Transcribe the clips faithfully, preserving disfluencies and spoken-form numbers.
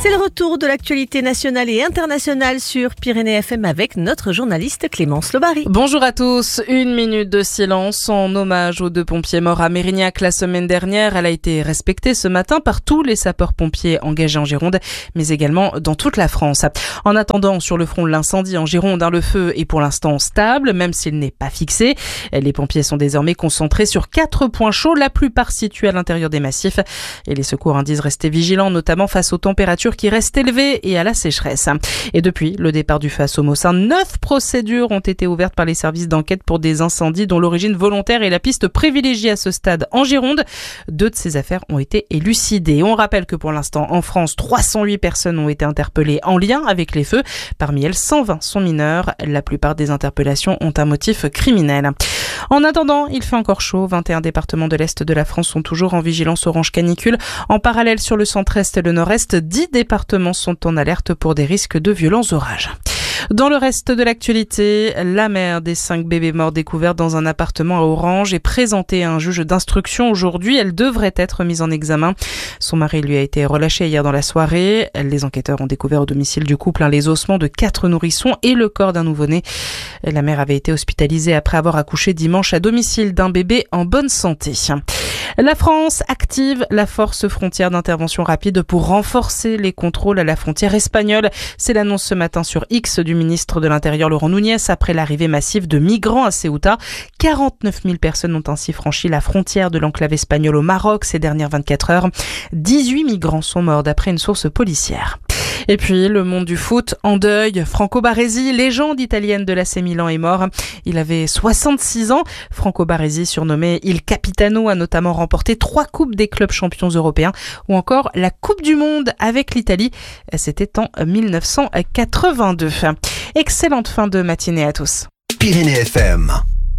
C'est le retour de l'actualité nationale et internationale sur Pyrénées F M avec notre journaliste Clémence Lobary. Bonjour à tous. Une minute de silence en hommage aux deux pompiers morts à Mérignac la semaine dernière. Elle a été respectée ce matin par tous les sapeurs-pompiers engagés en Gironde, mais également dans toute la France. En attendant, sur le front de l'incendie en Gironde, le feu est pour l'instant stable, même s'il n'est pas fixé. Les pompiers sont désormais concentrés sur quatre points chauds, la plupart situés à l'intérieur des massifs. Et les secours disent rester vigilants, notamment face aux températures qui restent élevées et à la sécheresse. Et depuis le départ du feu à Somossin, neuf procédures ont été ouvertes par les services d'enquête pour des incendies dont l'origine volontaire est la piste privilégiée à ce stade en Gironde. Deux de ces affaires ont été élucidées. On rappelle que pour l'instant, en France, trois cent huit personnes ont été interpellées en lien avec les feux. Parmi elles, cent vingt sont mineures. La plupart des interpellations ont un motif criminel. En attendant, il fait encore chaud. vingt et un départements de l'Est de la France sont toujours en vigilance orange canicule. En parallèle, sur le centre-Est et le nord-est, dix départements sont en alerte pour des risques de violents orages. Dans le reste de l'actualité, la mère des cinq bébés morts découverts dans un appartement à Orange est présentée à un juge d'instruction aujourd'hui. Elle devrait être mise en examen. Son mari lui a été relâché hier dans la soirée. Les enquêteurs ont découvert au domicile du couple les ossements de quatre nourrissons et le corps d'un nouveau-né. La mère avait été hospitalisée après avoir accouché dimanche à domicile d'un bébé en bonne santé. La France active la force frontière d'intervention rapide pour renforcer les contrôles à la frontière espagnole. C'est l'annonce ce matin sur X du ministre de l'Intérieur Laurent Nunez après l'arrivée massive de migrants à Ceuta. quarante-neuf mille personnes ont ainsi franchi la frontière de l'enclave espagnole au Maroc ces dernières vingt-quatre heures. dix-huit migrants sont morts d'après une source policière. Et puis, le monde du foot en deuil. Franco Baresi, légende italienne de l'A C Milan, est mort. Il avait soixante-six ans. Franco Baresi, surnommé Il Capitano, a notamment remporté trois coupes des clubs champions européens ou encore la Coupe du Monde avec l'Italie. C'était en mille neuf cent quatre-vingt-deux. Excellente fin de matinée à tous. Pyrénées F M.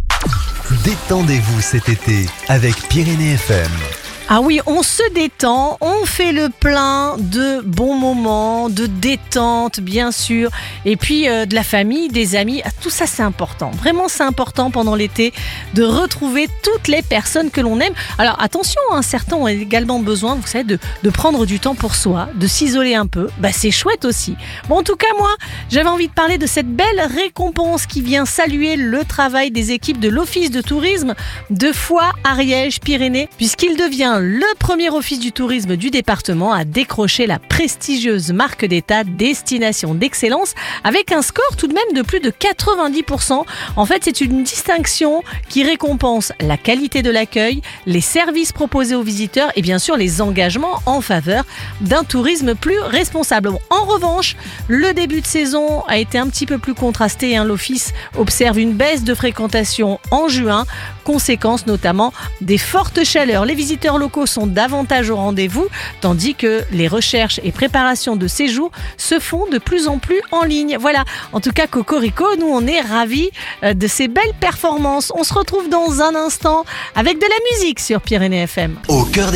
Détendez-vous cet été avec Pyrénées F M. Ah oui, on se détend, on fait le plein de bons moments, de détente bien sûr, et puis euh, de la famille, des amis, tout ça c'est important. Vraiment c'est important pendant l'été de retrouver toutes les personnes que l'on aime. Alors attention, hein, certains ont également besoin, vous savez, de, de prendre du temps pour soi, de s'isoler un peu, bah c'est chouette aussi. Bon, en tout cas moi, j'avais envie de parler de cette belle récompense qui vient saluer le travail des équipes de l'Office de tourisme de Foix, Ariège, Pyrénées, puisqu'il devient le premier office du tourisme du département à décrocher la prestigieuse marque d'État Destination d'Excellence avec un score tout de même de plus de quatre-vingt-dix pour cent. En fait, c'est une distinction qui récompense la qualité de l'accueil, les services proposés aux visiteurs et bien sûr les engagements en faveur d'un tourisme plus responsable. Bon, en revanche, le début de saison a été un petit peu plus contrasté. Hein. L'office observe une baisse de fréquentation en juin, conséquence notamment des fortes chaleurs. Les visiteurs locaux sont davantage au rendez-vous, tandis que les recherches et préparations de séjour se font de plus en plus en ligne. Voilà, en tout cas Cocorico, nous on est ravis de ces belles performances. On se retrouve dans un instant avec de la musique sur Pyrénées F M. Au cœur